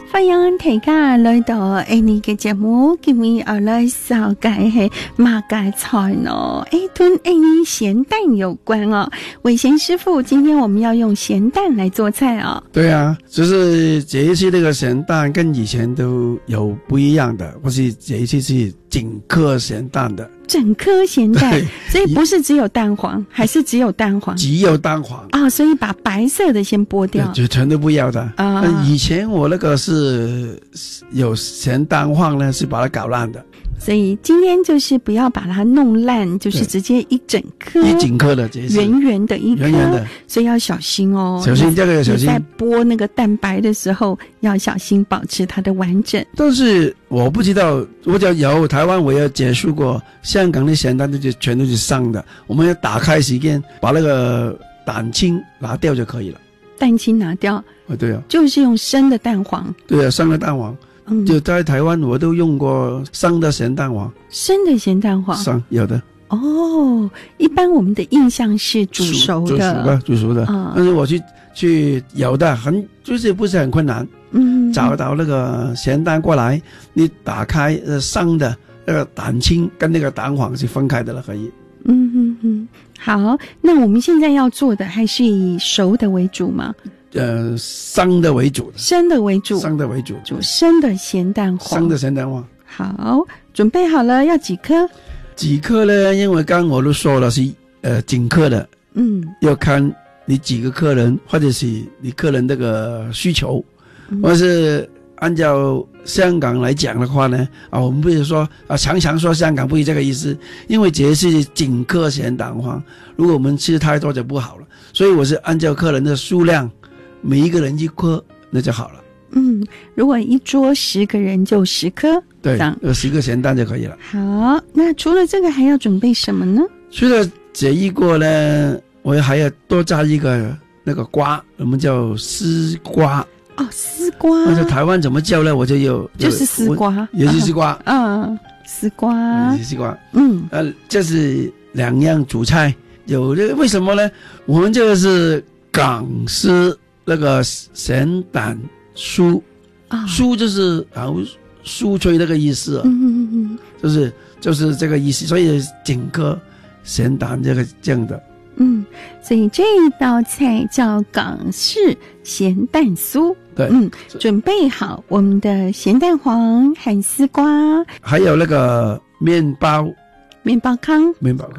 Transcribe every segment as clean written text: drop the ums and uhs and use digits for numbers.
歡迎大家來到呢個節目，今日要來紹介係馬家菜咯，跟鹹蛋有關哦。偉賢師傅，今天我們要用鹹蛋來做菜哦。 對啊，就是這一次那個鹹蛋跟以前都有不一樣的，不是這一次是整顆鹹蛋的。 整顆鹹蛋，所以不是只有蛋黃，還是只有蛋黃？ 只有蛋黃啊，所以把白色的先剝掉， 就全都不要的啊。以前我那個是有鹹蛋黃呢，是把它搞爛的。 所以今天就是不要把它弄爛，就是直接一整顆， 一整顆的， 圓圓的一顆， 圓圓的，所以要小心哦。 小心，這個要小心。 你在剝那個蛋白的時候，要小心保持它的完整。 但是我不知道，我就有台灣我有接觸過，香港的鹹蛋就全都是生的，我們要打開時間把那個蛋清拿掉就可以了。 蛋清拿掉？ 啊，對啊， 就是用生的蛋黃。 對啊，生的蛋黃。就在台灣我都用過生的鹹蛋黃。生的鹹蛋黃？ 生，有的。 哦，一般我們的印象是煮熟的。 煮熟的。但是我去有的就是不是很困難。找到那個鹹蛋過來，你打開生的那個蛋清跟那個蛋黃是分開的了，可以。 好，那我們現在要做的還是以熟的為主嗎？ 生的為主。 生的為主。 生的為主。 煮生的鹹蛋黃。 生的鹹蛋黃。 好，準備好了，要幾顆？ 幾顆呢？因為剛我都說了是整顆的。要看你幾個客人，或者是你客人那個需求。或是按照香港來講的話呢，我們不是說常常說香港不是這個意思，因為這是整顆鹹蛋黃，如果我們吃太多就不好了，所以我是按照客人的數量，每一個人一顆那就好了。 如果一桌10個人就10顆， 對，10個鹹蛋就可以了。 好，那除了這個還要準備什麼呢？ 除了這一個呢，我還要多加一個那個瓜，我們叫絲瓜。 哦，絲瓜。 那在台灣怎麼叫呢？我就就是絲瓜， 也是絲瓜。 絲瓜， 絲瓜。這是兩樣主菜。有這個為什麼呢？我們這個是港式那個鹹蛋酥，酥就是酥脆那個意思啊。就是這個意思，所以整個鹹蛋這樣的。 所以這一道菜叫港式鹹蛋酥。 對， 準備好我們的鹹蛋黃和絲瓜， 還有那個麵包糠，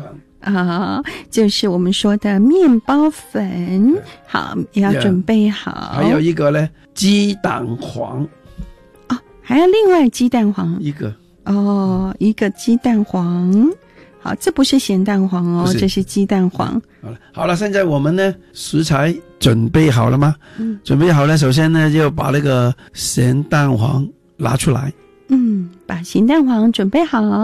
就是我們說的麵包粉。好，也要準備好。 還有一個呢，雞蛋黃。 還要另外雞蛋黃一個。 一個雞蛋黃。好，這不是鹹蛋黃哦，這是雞蛋黃。 好了，現在我們呢食材準備好了嗎？準備好了，首先呢就把那個鹹蛋黃拿出來。 把鹹蛋黃準備好。